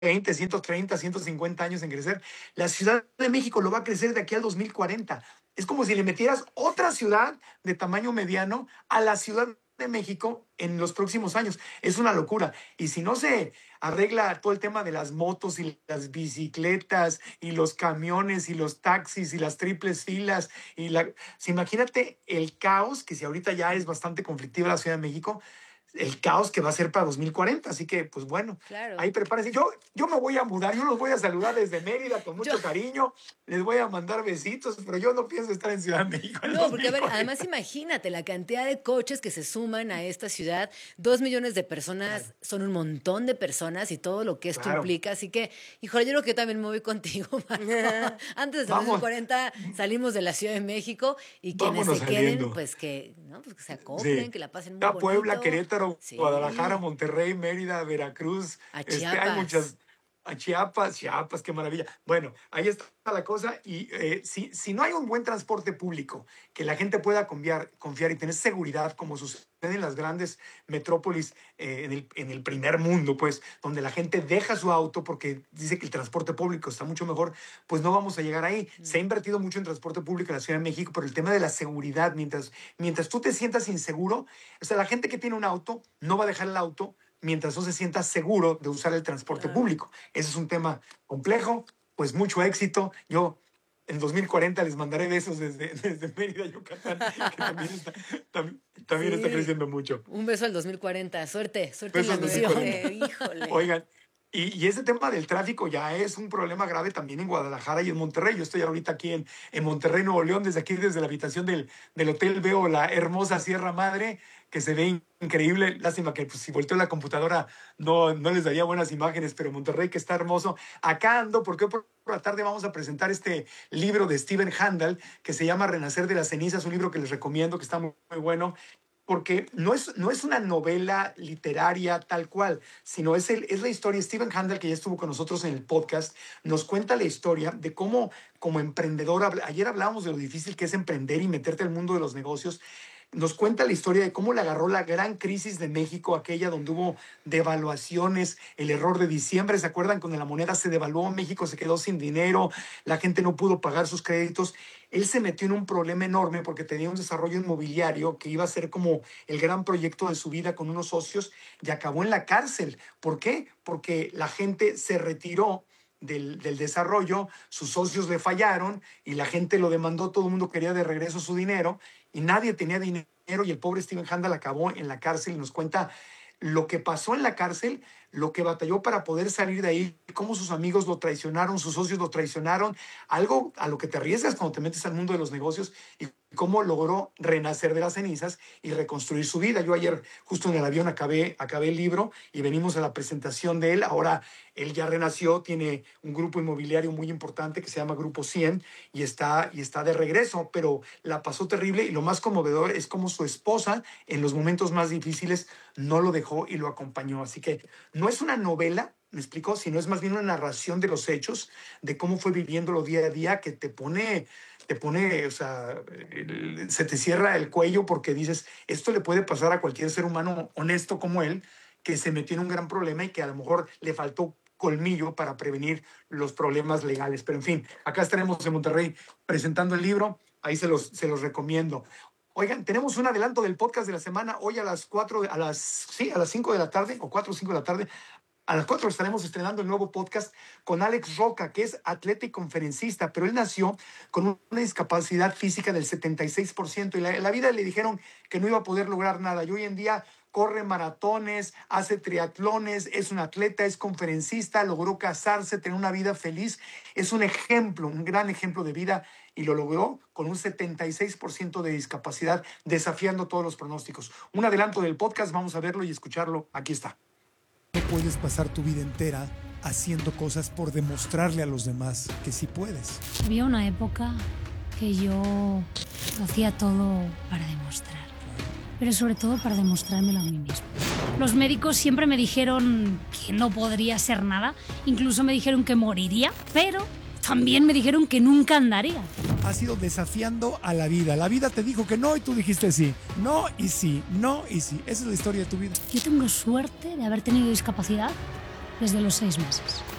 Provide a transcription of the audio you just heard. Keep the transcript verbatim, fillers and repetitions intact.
veinte, ciento treinta, ciento cincuenta años en crecer. La Ciudad de México lo va a crecer de aquí al dos mil cuarenta. Es como si le metieras otra ciudad de tamaño mediano a la Ciudad de México en los próximos años. Es una locura. Y si no se arregla todo el tema de las motos y las bicicletas y los camiones y los taxis y las triples filas y la... si imagínate el caos, que si ahorita ya es bastante conflictiva la Ciudad de México, el caos que va a ser para dos mil cuarenta. Así que, pues bueno, Claro. ahí prepárense. Yo, yo me voy a mudar, yo los voy a saludar desde Mérida con mucho Yo- cariño, les voy a mandar besitos, pero yo no pienso estar en Ciudad de México. en No, porque a ver, dos mil cuarenta. además imagínate la cantidad de coches que se suman a esta ciudad. Dos millones de personas son un montón de personas y todo lo que esto Claro. implica. Así que, híjole, yo creo que yo también me voy contigo, Marco. Antes de los Vamos. cuarenta salimos de la Ciudad de México y quienes Vámonos se queden, saliendo. pues que, ¿no? Pues que se acoplen, Sí. que la pasen muy A bonito. Puebla, Querétaro, Sí. Guadalajara, Monterrey, Mérida, Veracruz. A Este, Chiapas. hay muchas. A Chiapas, Chiapas, qué maravilla. Bueno, ahí está la cosa. Y eh, si, si no hay un buen transporte público que la gente pueda confiar, confiar y tener seguridad, como sucede en las grandes metrópolis eh, en, el, en el primer mundo, pues, donde la gente deja su auto porque dice que el transporte público está mucho mejor, pues no vamos a llegar ahí. Se ha invertido mucho en transporte público en la Ciudad de México, pero el tema de la seguridad, mientras, mientras tú te sientas inseguro, o sea, la gente que tiene un auto no va a dejar el auto mientras no se sienta seguro de usar el transporte Claro. público. Ese es un tema complejo, pues mucho éxito. Yo en dos mil cuarenta les mandaré besos desde, desde Mérida, Yucatán, que también está, tam- también Sí. está creciendo mucho. Un beso al dos mil cuarenta. Suerte, suerte Besos en la al misión. dos mil cuarenta. Híjole. Oigan, y, y ese tema del tráfico ya es un problema grave también en Guadalajara y en Monterrey. Yo estoy ahorita aquí en, en Monterrey, Nuevo León. Desde aquí, desde la habitación del, del hotel, veo la hermosa Sierra Madre, que se ve increíble. Lástima que pues, si volteo la computadora no, no les daría buenas imágenes, pero Monterrey que está hermoso. Acá ando porque por la tarde vamos a presentar este libro de Stephen Handel que se llama Renacer de las cenizas, un libro que les recomiendo, que está muy, muy bueno, porque no es, no es una novela literaria tal cual, sino es, el, es la historia. Stephen Handel, que ya estuvo con nosotros en el podcast, nos cuenta la historia de cómo como emprendedor, habl- ayer hablábamos de lo difícil que es emprender y meterte al mundo de los negocios. Nos cuenta la historia de cómo le agarró la gran crisis de México, aquella donde hubo devaluaciones, el error de diciembre. ¿Se acuerdan? Cuando la moneda se devaluó, México se quedó sin dinero, la gente no pudo pagar sus créditos. Él se metió en un problema enorme porque tenía un desarrollo inmobiliario que iba a ser como el gran proyecto de su vida con unos socios y acabó en la cárcel. ¿Por qué? Porque la gente se retiró del, del desarrollo, sus socios le fallaron y la gente lo demandó, todo el mundo quería de regreso su dinero y nadie tenía dinero y el pobre Stephen Handel acabó en la cárcel y nos cuenta lo que pasó en la cárcel, lo que batalló para poder salir de ahí, cómo sus amigos lo traicionaron, sus socios lo traicionaron, algo a lo que te arriesgas cuando te metes al mundo de los negocios y cómo logró renacer de las cenizas y reconstruir su vida. Yo ayer justo en el avión acabé, acabé el libro y venimos a la presentación de él. Ahora él ya renació, tiene un grupo inmobiliario muy importante que se llama Grupo cien y está, y está de regreso, pero la pasó terrible y lo más conmovedor es cómo su esposa en los momentos más difíciles no lo dejó y lo acompañó. Así que no es una novela, ¿me explico? Sino es más bien una narración de los hechos, de cómo fue viviéndolo día a día, que te pone, te pone, o sea, el- se te cierra el cuello porque dices, esto le puede pasar a cualquier ser humano honesto como él, que se metió en un gran problema y que a lo mejor le faltó colmillo para prevenir los problemas legales. Pero en fin, acá estaremos en Monterrey presentando el libro, ahí se los, se los recomiendo. Oigan, tenemos un adelanto del podcast de la semana. Hoy a las cuatro, a las, sí, a las cinco de la tarde, o cuatro o cinco de la tarde, a las cuatro estaremos estrenando el nuevo podcast con Alex Roca, que es atleta y conferencista, pero él nació con una discapacidad física del setenta y seis por ciento y la, en la vida le dijeron que no iba a poder lograr nada. Y hoy en día corre maratones, hace triatlones, es un atleta, es conferencista, logró casarse, tener una vida feliz. Es un ejemplo, un gran ejemplo de vida y lo logró con un setenta y seis por ciento de discapacidad, desafiando todos los pronósticos. Un adelanto del podcast, vamos a verlo y escucharlo. Aquí está. No puedes pasar tu vida entera haciendo cosas por demostrarle a los demás que sí puedes. Había una época que yo hacía todo para demostrar, pero sobre todo para demostrármelo a mí mismo. Los médicos siempre me dijeron que no podría ser nada, incluso me dijeron que moriría, pero también me dijeron que nunca andaría. Has ido desafiando a la vida. La vida te dijo que no y tú dijiste sí. No y sí, no y sí. Esa es la historia de tu vida. Yo tengo suerte de haber tenido discapacidad desde los seis meses.